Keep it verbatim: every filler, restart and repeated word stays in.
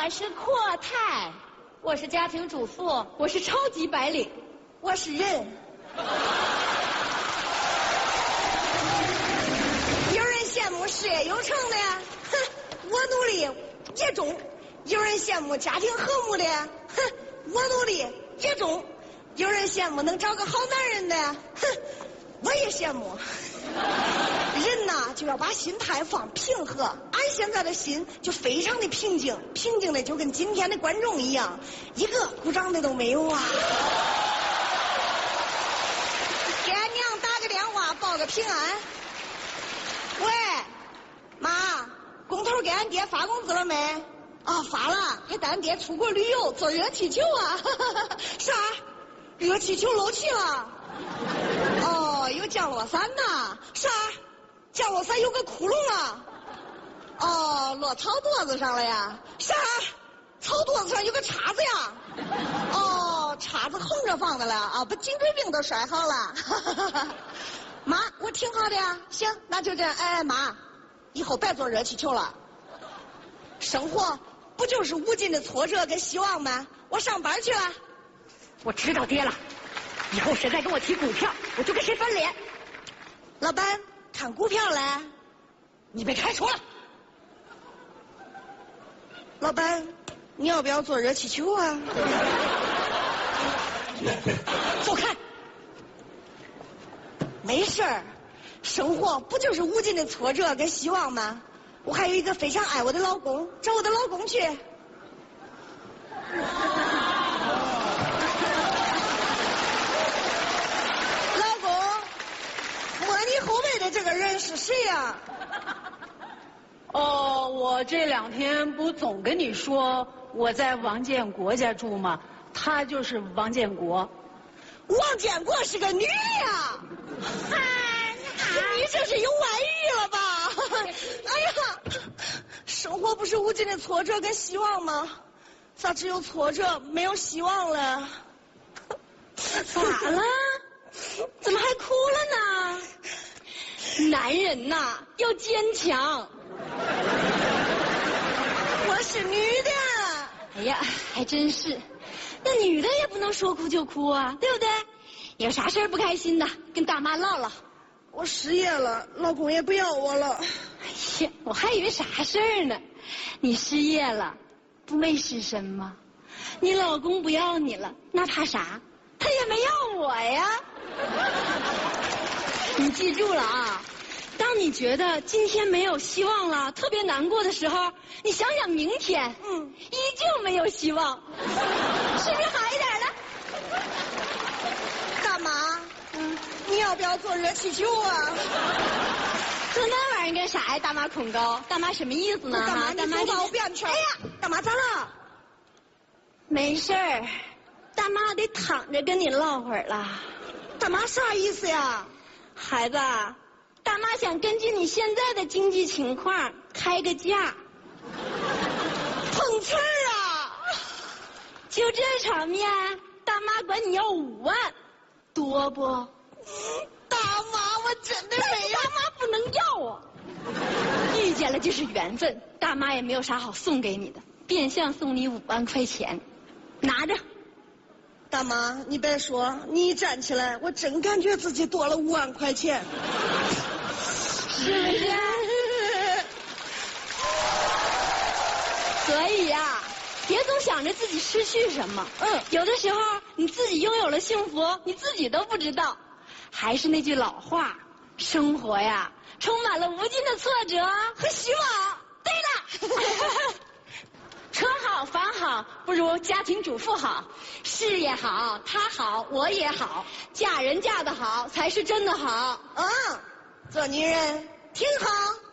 我是阔太， 我是家庭主妇，我是超级白领， 我是人。有人羡慕事业有成的，哼，我努力也中；有人羡慕家庭和睦的，哼，我努力也中；有人羡慕能找个好男人的，哼，我也羡慕。人呐，就要把心态放平和。俺现在的心就非常的平静，平静的就跟今天的观众一样，一个鼓掌的都没有啊。给俺娘打个电话报个平安。喂，妈，工头给俺爹发工资了没？啊，发了，还带俺爹出国旅游，坐热气球啊。啥？热气球漏气了？哦，有降落伞呐。啥？降落伞有个窟窿啊。哦，落草垛子上了呀。啥？草垛子上有个叉子呀。哦，叉子横着放的了啊，把颈椎病都摔好了。妈，我挺好的呀。行，那就这样。哎，妈，以后别坐热气球了。生活不就是无尽的挫折跟希望吗？我上班去了。 我知道爹了，以后谁再跟我提股票，我就跟谁翻脸。 老板，看股票嘞？ 你被开除了。 老板，你要不要坐热气球啊？ 走开。 没事儿，生活不就是无尽的挫折跟希望吗？我还有一个非常爱我的老公，找我的老公去。老公，摸你后背的这个人是谁呀？ 哦，我这两天不总跟你说我在王建国家住吗？他就是王建国。 王建国是个女的呀！嗨，你这是有外遇了吧？哎呀，生活不是无尽的挫折跟希望吗？咋只有挫折没有希望了？ 咋了？怎么还哭了呢？男人呐，要坚强。 我是女的。 哎呀，还真是。那女的也不能说哭就哭啊，对不对？有啥事儿不开心的，跟大妈唠唠。 我失业了，老公也不要我了。 哎呀，我还以为啥事儿呢？你失业了，不没失身吗？你老公不要你了，那怕啥？他也没要我呀。你记住了啊！当你觉得今天没有希望了，特别难过的时候，你想想明天， 嗯， 依旧没有希望，是不是好一点了？ 大妈，嗯，你要不要坐热气球啊？ 说那玩意儿干啥呀？大妈恐高，大妈什么意思呢？ 大妈， 大妈你把我变圈。哎呀，大妈咋了？ 没事儿，大妈得躺着跟你唠会儿了。 大妈啥意思呀？ 孩子，大妈想根据你现在的经济情况开个价。 碰瓷儿啊！ 就这场面，大妈管你要五万，多不？ 大妈，我真的没有。 大妈不能要啊！遇见了就是缘分，大妈也没有啥好送给你的，变相送你五万块钱，拿着。 大妈，你别说，你一站起来，我真感觉自己多了五万块钱， 是不是？所以呀、啊，别总想着自己失去什么。嗯，有的时候你自己拥有了幸福，你自己都不知道。还是那句老话，生活呀，充满了无尽的挫折和希望。对了。车好房好不如家庭主妇好，事业好他好我也好，嫁人嫁得好才是真的好。 嗯，做女人挺好。